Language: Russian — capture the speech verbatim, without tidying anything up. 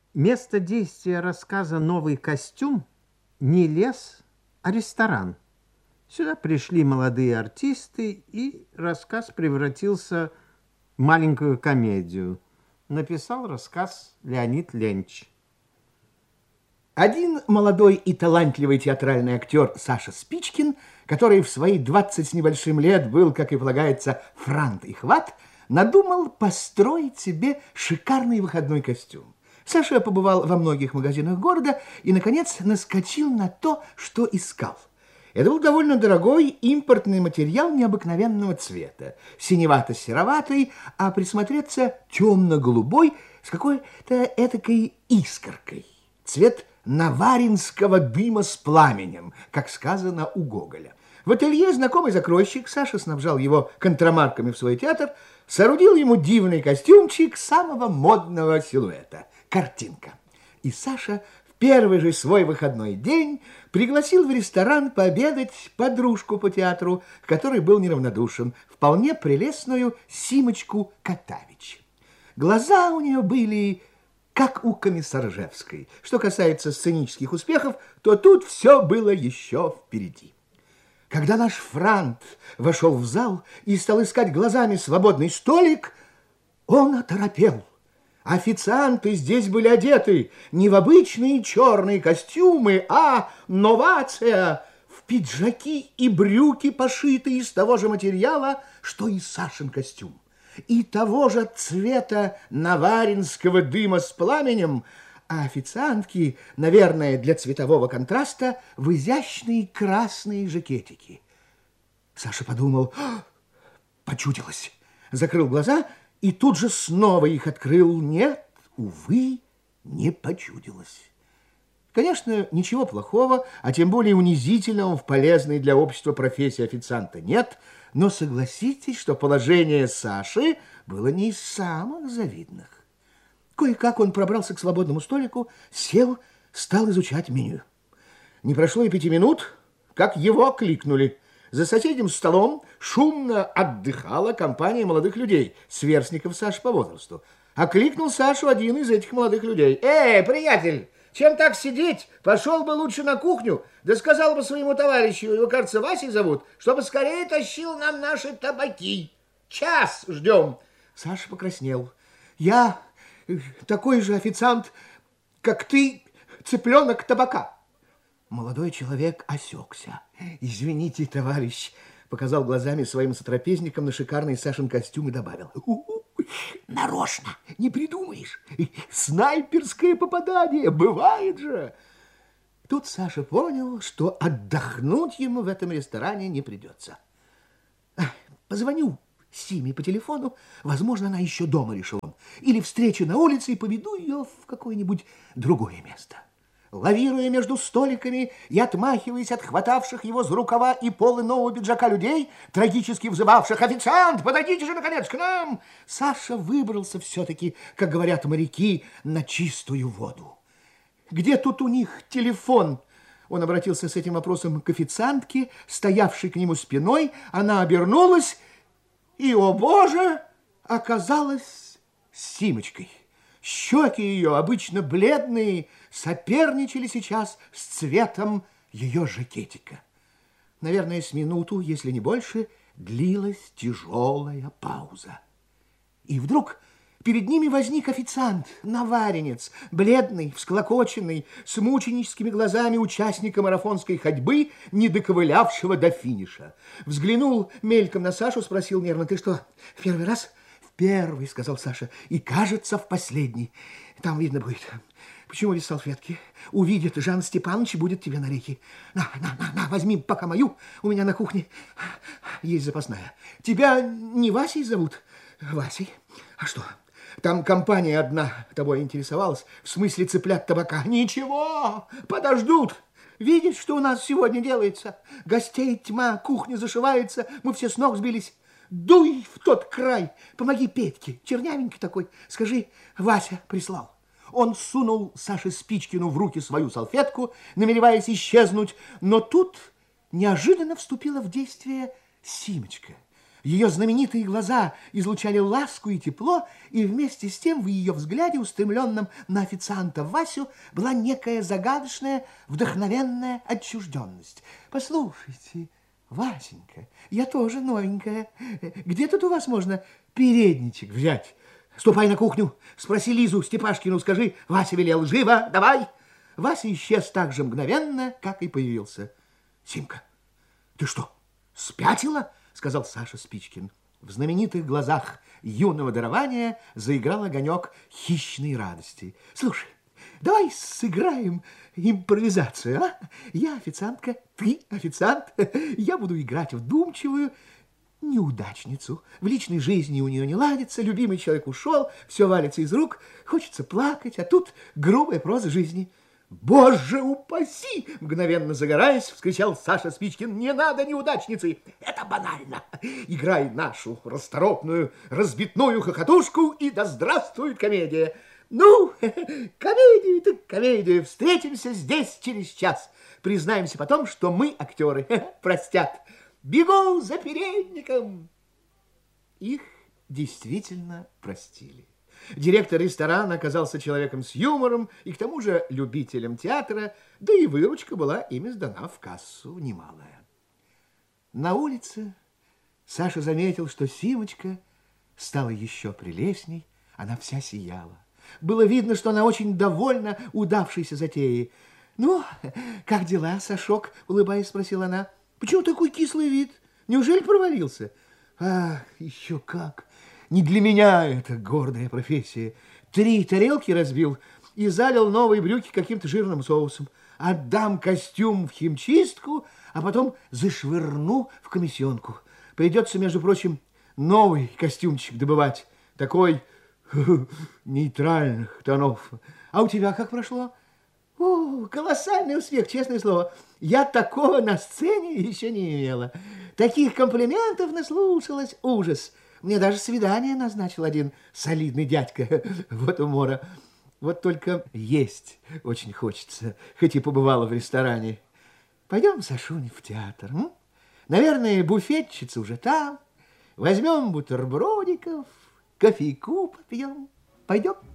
Место действия рассказа «Новый костюм» не лес, а ресторан. Сюда пришли молодые артисты, и рассказ превратился в маленькую комедию. Написал рассказ Леонид Ленч. Один молодой и талантливый театральный актер Саша Спичкин, который в свои двадцать с небольшим лет был, как и полагается, франт и хват, надумал построить себе шикарный выходной костюм. Саша побывал во многих магазинах города и, наконец, наскочил на то, что искал. Это был довольно дорогой импортный материал необыкновенного цвета, синевато-сероватый, а присмотреться темно-голубой с какой-то этакой искоркой. Цвет наваринского дыма с пламенем, как сказано у Гоголя. В ателье знакомый закройщик, Саша снабжал его контрамарками в свой театр, соорудил ему дивный костюмчик самого модного силуэта. Картинка. И Саша в первый же свой выходной день пригласил в ресторан пообедать подружку по театру, которой был неравнодушен, вполне прелестную Симочку Катавич. Глаза у нее были как у Комиссаржевской. Что касается сценических успехов, то тут все было еще впереди. Когда наш франт вошел в зал и стал искать глазами свободный столик, он оторопел. Официанты здесь были одеты не в обычные черные костюмы, а новация в пиджаки и брюки, пошитые из того же материала, что и Сашин костюм. И того же цвета наваринского дыма с пламенем, а официантки, наверное, для цветового контраста, в изящные красные жакетики. Саша подумал, почудилось, закрыл глаза и тут же снова их открыл. Нет, увы, не почудилось. Конечно, ничего плохого, а тем более унизительного в полезной для общества профессии официанта нет, но согласитесь, что положение Саши было не из самых завидных. Кое-как он пробрался к свободному столику, сел, стал изучать меню. Не прошло и пяти минут, как его кликнули. За соседним столом шумно отдыхала компания молодых людей, сверстников Саши по возрасту. Окликнул Сашу один из этих молодых людей. «Эй, приятель, чем так сидеть? Пошел бы лучше на кухню, да сказал бы своему товарищу, его, кажется, Васей зовут, чтобы скорее тащил нам наши табаки. Час ждем». Саша покраснел. «Я такой же официант, как ты, цыпленок табака». Молодой человек осекся. «Извините, товарищ», — показал глазами своим сотрапезникам на шикарный Сашин костюм и добавил. «Нарочно, не придумаешь. Снайперское попадание, бывает же». Тут Саша понял, что отдохнуть ему в этом ресторане не придется. «Позвоню Симе по телефону, возможно, она еще дома», решил он. «Или встречу на улице и поведу ее в какое-нибудь другое место». Лавируя между столиками и отмахиваясь от хватавших его за рукава и полы нового пиджака людей, трагически взывавших: «Официант, подойдите же, наконец, к нам!», Саша выбрался все-таки, как говорят моряки, на чистую воду. «Где тут у них телефон?» Он обратился с этим вопросом к официантке, стоявшей к нему спиной. Она обернулась и, о боже, оказалась Симочкой. Щеки ее, обычно бледные, соперничали сейчас с цветом ее жакетика. Наверное, с минуту, если не больше, длилась тяжелая пауза. И вдруг перед ними возник официант, наваренец, бледный, всклокоченный, с мученическими глазами участника марафонской ходьбы, не доковылявшего до финиша. Взглянул мельком на Сашу, спросил нервно: «Ты что, в первый раз?» «Первый», — сказал Саша, — «и, кажется, в последний. Там видно будет. Почему без салфетки? Увидит Жан Степанович и будет тебе на реки. На, на, на, на, возьми пока мою. У меня на кухне есть запасная. Тебя не Васей зовут?» «Васей. А что? Там компания одна тобой интересовалась. В смысле цыплят табака». «Ничего, подождут. Видишь, что у нас сегодня делается? Гостей тьма, кухня зашивается, мы все с ног сбились. Дуй в тот край, помоги Петьке, чернявенький такой. Скажи, Вася прислал». Он сунул Саше Спичкину в руки свою салфетку, намереваясь исчезнуть, но тут неожиданно вступила в действие Симочка. Ее знаменитые глаза излучали ласку и тепло, и вместе с тем в ее взгляде, устремленном на официанта Васю, была некая загадочная, вдохновенная отчужденность. «Послушайте, Васенька, я тоже новенькая. Где тут у вас можно передничек взять? Ступай на кухню, спроси Лизу Степашкину, скажи, Вася велел, живо, давай!» Вася исчез так же мгновенно, как и появился. «Симка, ты что, спятила?» — сказал Саша Спичкин. В знаменитых глазах юного дарования заиграл огонек хищной радости. «Слушай, давай сыграем импровизацию, а? Я официантка, ты официант. Я буду играть вдумчивую неудачницу. В личной жизни у нее не ладится, любимый человек ушел, все валится из рук, хочется плакать, а тут грубая проза жизни». «Боже упаси!» — мгновенно загораясь, вскричал Саша Спичкин. «Не надо неудачницы! Это банально! Играй нашу расторопную, разбитную хохотушку, и да здравствует комедия! Ну, комедию так комедию! Встретимся здесь через час! Признаемся потом, что мы актеры! Простят! Бегу за передником!» Их действительно простили. Директор ресторана оказался человеком с юмором и к тому же любителем театра, да и выручка была ими сдана в кассу немалая. На улице Саша заметил, что Симочка стала еще прелестней, она вся сияла. Было видно, что она очень довольна удавшейся затеей. «Ну, как дела, Сашок?» — улыбаясь, спросила она. «Почему такой кислый вид? Неужели провалился?» «Ах, еще как! Не для меня это гордая профессия. Три тарелки разбил и залил новые брюки каким-то жирным соусом. Отдам костюм в химчистку, а потом зашвырну в комиссионку. Придется, между прочим, новый костюмчик добывать, такой нейтральных тонов. А у тебя как прошло?» «О, колоссальный успех, честное слово. Я такого на сцене еще не имела. Таких комплиментов наслушалась, ужас. Мне даже свидание назначил один солидный дядька. Вот умора. Вот только есть очень хочется, хоть и побывала в ресторане. Пойдем, Сашунь, в театр. М? Наверное, буфетчица уже там. Возьмем бутербродиков, кофейку попьем. Пойдем?»